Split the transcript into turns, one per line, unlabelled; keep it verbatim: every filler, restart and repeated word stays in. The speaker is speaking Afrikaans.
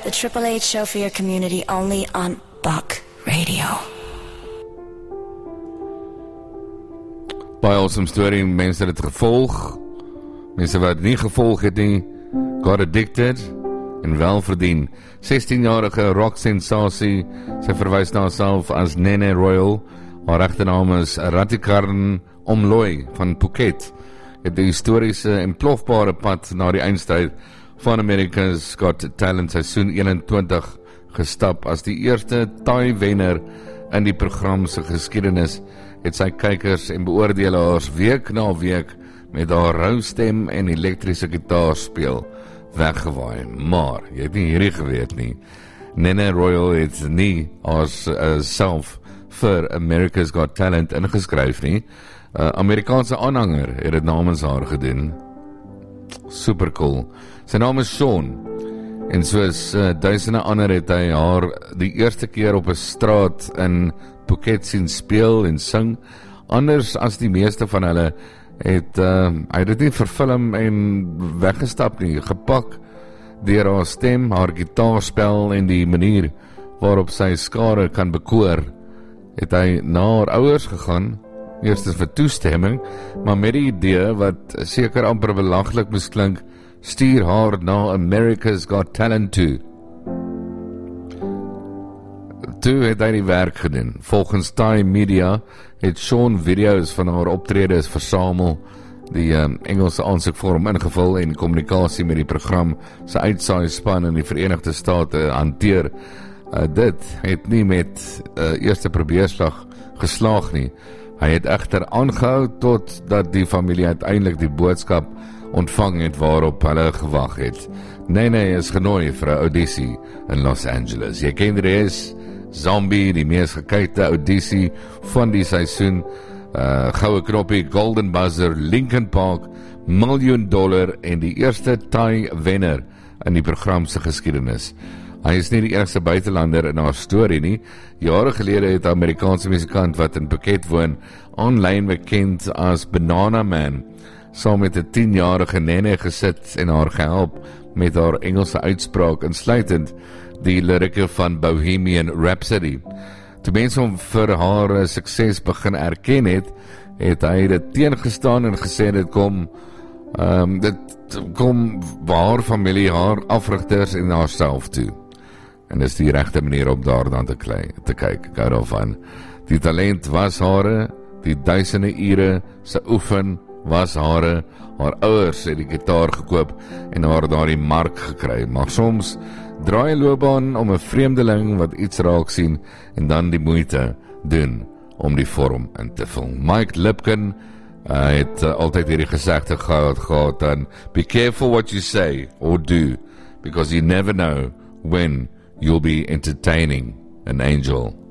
the Triple H show for your community, only on Buck Radio.
Baie awesome story, mense het gevolg, mense wat nie gevolg het nie, got addicted, en wel verdien. sestienjarige rock-sensasie, sy verwys na haarself as Nene Royal, haar regte naam is Rathikarn Omloi van Phuket, het die historiese en plofbare pad na die eindstryd van America's Got Talent seisoen eenentwintig gestap. As die eerste Thai-wenner in die program se geskiedenis, het sy kykers en beoordelaars week na week met haar rou stem en elektriese gitaar speel weggewaai. Maar, jy het nie hierdie geweet nie, Nene Royal het nie as uh, self vir America's Got Talent ingeskryf nie. Uh, Amerikaanse aanhanger het het namens haar gedoen. Super cool. Sy naam is Sean, en soos uh, duisende ander het hy haar die eerste keer op 'n straat in Phuket sien speel en sing. Anders as die meeste van hulle het uh, hy het dit nie verfilm en weggestap nie, gepak deur haar stem, haar gitaarspel en die manier waarop sy skare kan bekoor, het hy na haar ouers gegaan, eerstens vir toestemming, maar met die idee wat seker amper belaglik moes klink, stuur haar na America's Got Talent toe. Toe het hy die werk gedoen. Volgens Thai Media het Sean video's van haar optredes versamel, die um, Engelse aansoekvorm ingevul en kommunikasie met die program se uitsaai span in die Verenigde State hanteer. Uh, dit het nie met uh, eerste probeerslag geslaag nie. Hy het egter aangehou tot dat die familie uiteindelik die boodskap ontvang het waarop hulle gewag het. Nene is genooi vir 'n audisie in Los Angeles. Jy ken die res, Zombie, die mees gekykte audisie van die seisoen, uh, goue knoppie, Golden Buzzer, Linkin Park, miljoen dollar en die eerste Thai wenner in die program se geskiedenis. Hy is nie die enigste buitelander in haar storie nie. Jare gelede het 'n Amerikaanse musikant wat in Phuket woon, aanlyn bekend as Banana Man, saam met 'n tienjarige Nene gesit en haar gehelp met haar Engelse uitspraak, insluitend die lirieke van Bohemian Rhapsody. Toe mense hom vir haar sukses begin erken het, het hy dit teengestaan en gesê dit kom um, dit kom haar familie, haar afrigters en haarself toe. En dis die regte manier om daar dan te, klei, te kyk, ek hou daarvan. Die talent was hare, die duisende ure se oefen was hare, haar ouers het die gitaar gekoop en haar daar die mark gekry, maar soms draai 'n loopbaan om 'n vreemdeling wat iets raak sien en dan die moeite doen om die vorm in te vul. Mike Lipkin uh, het uh, altyd hierdie gesegde gehad, gehad dan, be careful what you say or do, because you never know when you'll be entertaining an angel.